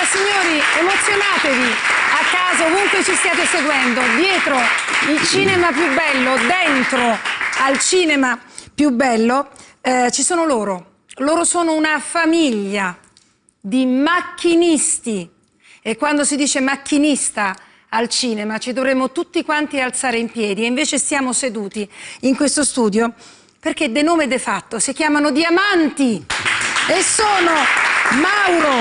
signori, emozionatevi a casa, ovunque ci stiate seguendo, dietro il cinema più bello, dentro al cinema più bello, ci sono loro. Loro sono una famiglia di macchinisti e quando si dice macchinista al cinema ci dovremmo tutti quanti alzare in piedi e invece stiamo seduti in questo studio perché de nome de fatto si chiamano Diamanti e sono Mauro,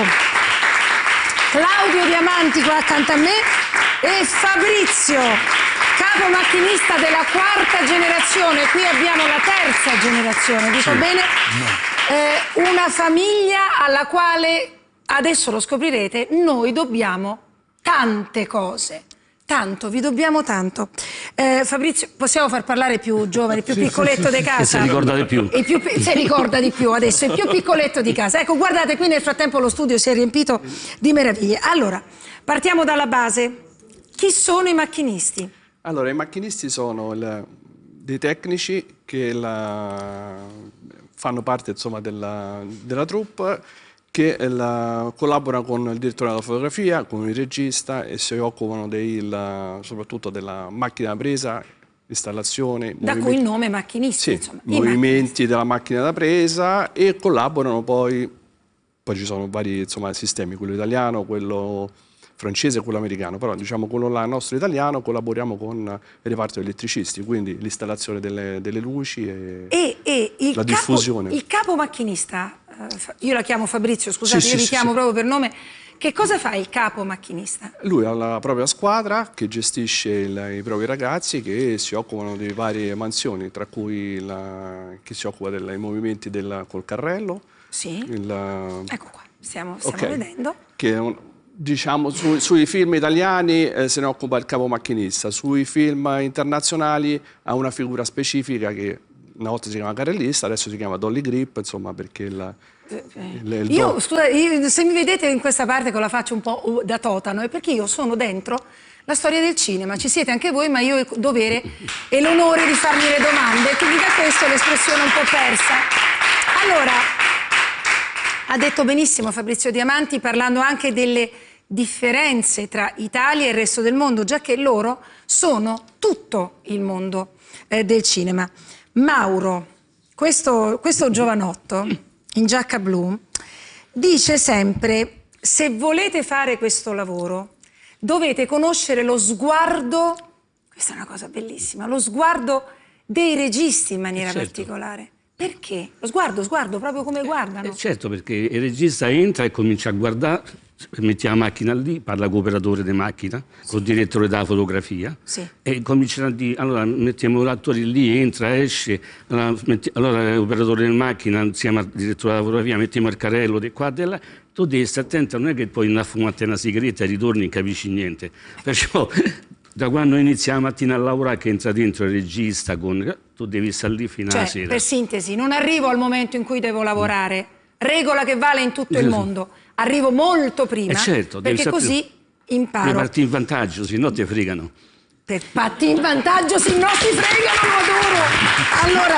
Claudio Diamanti qua accanto a me e Fabrizio, capo macchinista della 4ª generazione. Qui abbiamo la 3ª generazione, dico sì, bene? No. Una famiglia alla quale, adesso lo scoprirete, noi dobbiamo tante cose. Tanto, vi dobbiamo tanto. Fabrizio, possiamo far parlare più giovane, più piccoletto di casa? Si ricorda di più. Si ricorda di più adesso, il più piccoletto di casa. Ecco, guardate, qui nel frattempo lo studio si è riempito di meraviglie. Allora, partiamo dalla base. Chi sono i macchinisti? Allora, i macchinisti sono dei tecnici che fanno parte, insomma, della troupe, che collaborano con il direttore della fotografia, con il regista e si occupano soprattutto della macchina da presa, installazione. Da cui il nome macchinisti, sì, insomma. Movimenti della macchina da presa e collaborano poi ci sono vari, insomma, sistemi, quello italiano, quello francese e quello americano, però diciamo quello là nostro italiano collaboriamo con il reparto elettricisti, quindi l'installazione delle luci e la diffusione. Il capo macchinista, io la chiamo Fabrizio, scusate, sì, io vi chiamo proprio per nome, che cosa fa il capo macchinista? Lui ha la propria squadra che gestisce i propri ragazzi che si occupano di varie mansioni, tra cui chi si occupa dei movimenti col carrello. Sì, ecco qua, stiamo vedendo. Che diciamo, sui film italiani se ne occupa il capo macchinista, sui film internazionali ha una figura specifica che una volta si chiama carrellista, adesso si chiama dolly grip, insomma, perché scusate, se mi vedete in questa parte con la faccia un po' da totano è perché io sono dentro la storia del cinema, ci siete anche voi, ma io ho il dovere e l'onore di farmi le domande, quindi da questo l'espressione è un po' persa. Allora, ha detto benissimo Fabrizio Diamanti, parlando anche delle differenze tra Italia e il resto del mondo, già che loro sono tutto il mondo del cinema. Mauro, questo giovanotto in giacca blu, dice sempre: se volete fare questo lavoro dovete conoscere lo sguardo, questa è una cosa bellissima, lo sguardo dei registi in maniera particolare. Perché? Lo sguardo, proprio come guardano. Certo, perché il regista entra e comincia a guardare, mette la macchina lì, parla con l'operatore di macchina, col direttore della fotografia, e cominciano a dire, allora mettiamo l'attore lì, entra, esce, allora l'operatore di macchina insieme al direttore della fotografia mettiamo il carrello di qua e di là. Tu devi stare attento, non è che poi andare a fumare una sigaretta e ritorni e non capisci niente. Perciò da quando inizi la mattina a lavorare che entra dentro il regista, tu devi stare lì fino alla sera. Per sintesi, non arrivo al momento in cui devo lavorare, regola che vale in tutto il mondo, arrivo molto prima, certo, perché così imparo. Per parti in vantaggio, se no ti fregano. Per parti in vantaggio, se no ti fregano, lo adoro! Allora,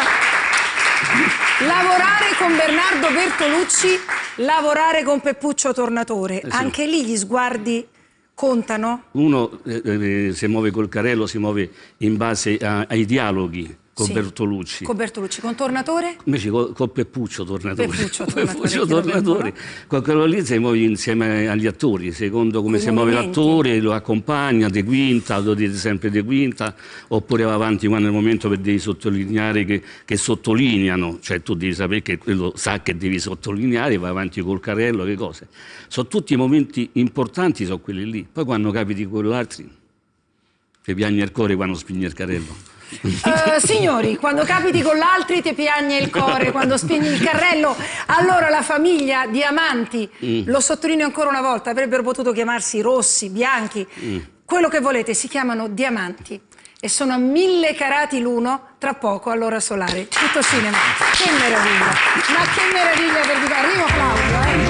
lavorare con Bernardo Bertolucci, lavorare con Peppuccio Tornatore, anche lì gli sguardi contano? Uno si muove col carrello, si muove in base ai dialoghi con Bertolucci. Con Bertolucci, con Tornatore? Invece con Peppuccio Tornatore. Peppuccio Tornatore. Con quello lì si muove insieme agli attori, secondo come si muove l'attore, lo accompagna, di quinta, lo dite sempre di quinta, oppure va avanti quando è il momento per devi sottolineare che sottolineano, cioè tu devi sapere che quello sa che devi sottolineare, va avanti col carrello, che cose. Sono tutti i momenti importanti, sono quelli lì. Poi quando capiti con l'altro, ti piagne il cuore quando spegni il carrello. Signori, quando capiti con l'altri ti piagne il cuore, quando spegni il carrello. Allora la famiglia Diamanti, lo sottolineo ancora una volta, avrebbero potuto chiamarsi Rossi, Bianchi, quello che volete, si chiamano Diamanti e sono a 1000 carati l'uno, tra poco all'ora solare. Tutto cinema, che meraviglia, ma che meraviglia per dire, arrivo Claudio,